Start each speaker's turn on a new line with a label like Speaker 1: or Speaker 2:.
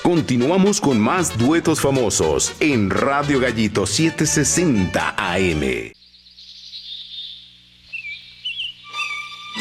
Speaker 1: Continuamos con más duetos famosos en Radio Gallito 760 AM.